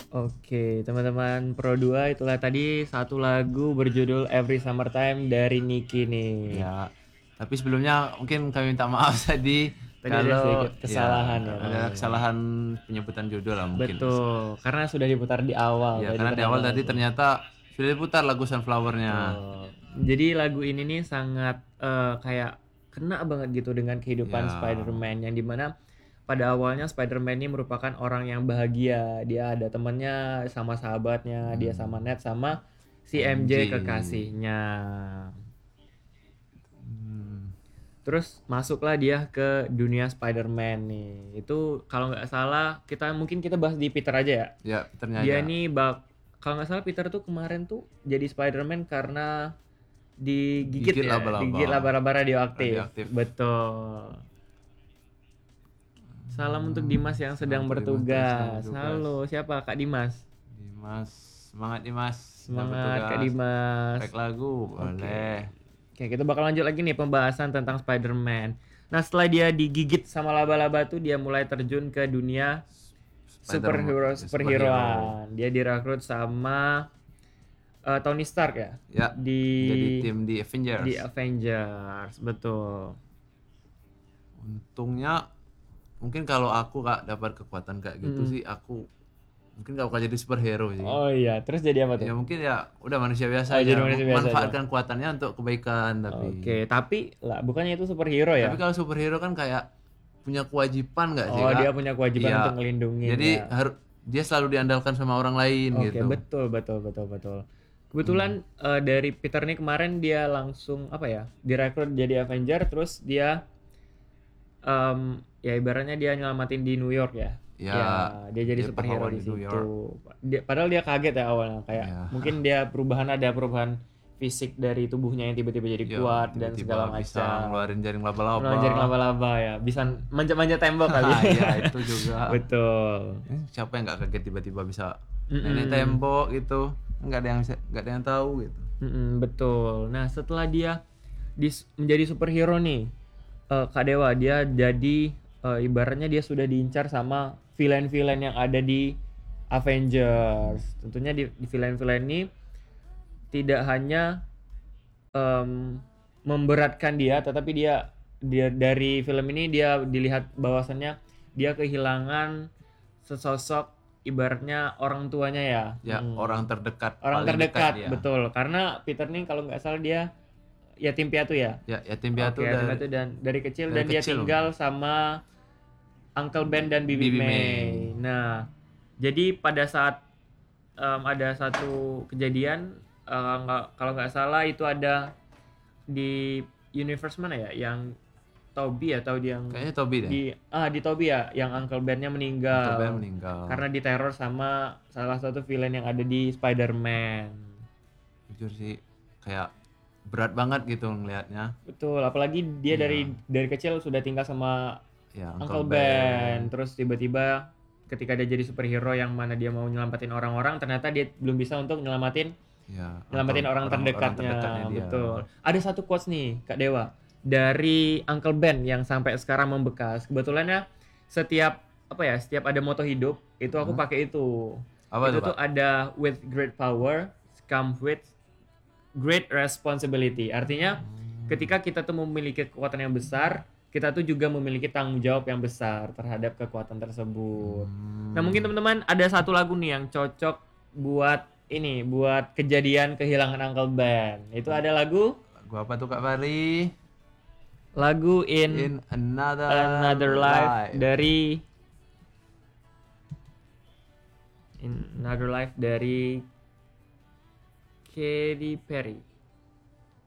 Oke, teman-teman Pro 2 itulah tadi satu lagu berjudul Every Summertime dari Niki nih. Ya, tapi sebelumnya mungkin kami minta maaf tadi Tadi ada kalau sedikit ya kesalahan ya ada teman-teman. kesalahan penyebutan judul lah mungkin. Betul, karena sudah diputar di awal Ya, tadi karena di awal ternyata tadi lagu. ternyata sudah diputar lagu Sunflower-nya. Betul. Jadi lagu ini nih sangat kayak kena banget gitu dengan kehidupan Ya. Spider-Man yang dimana pada awalnya Spider-Man ini merupakan orang yang bahagia. Dia ada temennya sama sahabatnya, dia sama Hmm, Ned sama si MJ MJ. kekasihnya. Hmm, Terus masuklah dia ke dunia Spider-Man nih. Itu kalau nggak salah kita bahas di Peter aja ya. ya, Peternya Dia aja. ini kalau nggak salah Peter tuh kemarin tuh jadi Spider-Man karena digigit Gigit ya, laba-laba. digigit laba-laba radioaktif. Radioaktif. Betul. Salam untuk Dimas yang Salam sedang untuk Dimas yang sedang bertugas. bertugas. Halo, siapa Kak Dimas? Dimas, semangat Dimas, sedang Semangat Kak bertugas. Dimas. Baik lagu, Oke. boleh. Oke, kita bakal lanjut lagi nih pembahasan tentang Spider-Man. Nah, setelah dia digigit sama laba-laba tuh dia mulai terjun ke dunia Superhero. superheroan. Dia direkrut sama Tony Stark ya Ya, di jadi tim di Avengers. Avengers, betul. Untungnya mungkin kalau aku Kak dapat kekuatan kayak gitu Mm-mm. sih aku mungkin gak bakal jadi superhero sih. Oh iya, terus jadi apa tuh? Ya mungkin ya udah manusia Oh, biasa jadi aja, manusia biasa aja. manfaatkan kekuatannya untuk kebaikan Oke, tapi. tapi lah bukannya itu superhero Tapi ya? kalau superhero kan kayak punya kewajiban nggak sih Oh, dia Kak? punya kewajiban untuk Iya. ngelindungin Jadi ya. harus dia selalu diandalkan sama orang lain Oke, gitu. betul, betul, betul, betul. Kebetulan Hmm. dari Peter nih kemarin dia langsung apa ya? Direkrut jadi Avenger, terus dia ya ibaratnya dia nyelamatin di New York ya. Ya, Ya, dia jadi dia superhero pahlawan di di New York. situ. Padahal dia kaget ya awalnya, kayak Ya, mungkin dia ada perubahan fisik dari tubuhnya yang tiba-tiba jadi ya kuat dan segala tiba-tiba bisa macam. ngeluarin jaring Menonjol laba-laba. laba-laba ya, bisa manjat-manjat tembok kali. Ya itu juga. Betul. Siapa yang nggak kaget tiba-tiba bisa nenek Mm-mm. tembok gitu? Nggak ada yang tahu gitu. Mm-mm, betul. Nah, setelah dia menjadi superhero nih, Kak Dewa, dia jadi ibaratnya dia sudah diincar sama villain-villain yang ada di Avengers. Tentunya di villain-villain ini tidak hanya memberatkan dia, tetapi dia dari film ini dia dilihat bahwasannya dia kehilangan sesosok ibaratnya orang tuanya ya. Ya orang terdekat, Orang paling dekat terdekat, dia. betul. Karena Peter nih kalau nggak salah dia yatim piatu ya. Ya yatim piatu Oke, yatim dari piatu dan dari kecil dari dan dia kecil mungkin. tinggal sama Uncle Ben dan Bibi Bibi May. May. Nah, jadi pada saat ada satu kejadian kalau nggak salah itu ada di universe mana ya yang Toby atau yang Kayaknya Toby deh. di Toby ya yang Uncle Ben-nya Uncle Ben meninggal meninggal. karena diteror sama salah satu villain yang ada di Spider-Man. Jujur sih kayak berat banget gitu ngelihatnya. Betul, apalagi dia Iya. dari kecil sudah tinggal sama Ya Uncle Uncle Ben, Ben. terus tiba-tiba ketika dia jadi superhero yang mana dia mau nyelamatin orang-orang, ternyata dia belum bisa untuk nyelamatin Ya nyelamatin orang orang terdekatnya. terdekatnya dia. Betul. Ada satu quotes nih, Kak Dewa, dari Uncle Ben yang sampai sekarang membekas. Kebetulan ya setiap setiap ada moto hidup itu aku pakai itu. Apa Itu tuh tuh Kak? ada with great power comes with great responsibility. Artinya ketika kita tuh memiliki kekuatan yang besar, kita tuh juga memiliki tanggung jawab yang besar terhadap kekuatan tersebut. Nah, mungkin teman-teman ada satu lagu nih yang cocok buat kejadian kehilangan Uncle Ben. Itu ada Gua apa tuh Kak Fari? lagu In Another Life Life. dari In Another Life dari Katy Perry.